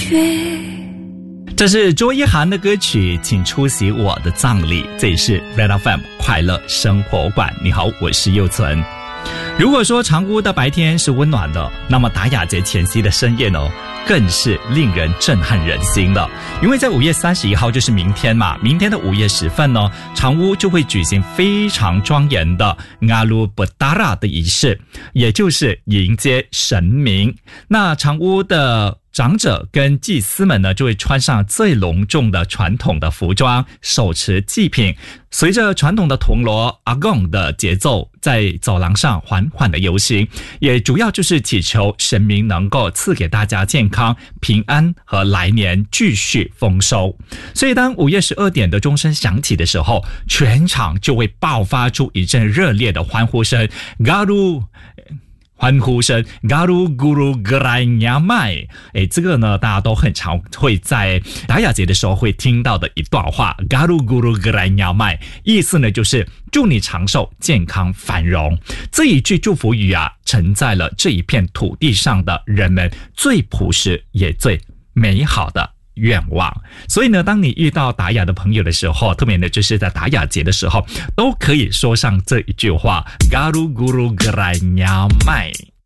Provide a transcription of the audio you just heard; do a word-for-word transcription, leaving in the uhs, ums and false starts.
这是卓一涵的歌曲，请出席我的葬礼。这里是 Red F M 快乐生活馆。你好，我是佑存。如果说长屋的白天是温暖的，那么达雅节前夕的深夜呢，更是令人震撼人心的。因为在五月三十一号就是明天嘛，明天的午夜时分呢，长屋就会举行非常庄严的 Ngalu Betara 的仪式，也就是迎接神明。那长屋的长者跟祭司们呢，就会穿上最隆重的传统的服装，手持祭品，随着传统的铜锣阿贡的节奏，在走廊上缓缓的游行，也主要就是祈求神明能够赐给大家健康、平安和来年继续丰收。所以当午夜十二点的钟声响起的时候，全场就会爆发出一阵热烈的欢呼声 Garu欢呼声 Garu Guru Gerai Nyamai。 诶，这个呢大家都很常会在达雅节的时候会听到的一段话 Garu Guru Gerai Nyamai， 意思呢就是祝你长寿健康繁荣。这一句祝福语啊，承载了这一片土地上的人们最朴实也最美好的愿望。所以呢，当你遇到达雅的朋友的时候，特别呢就是在达雅节的时候，都可以说上这一句话 Garu Guru Gerai Nyamai。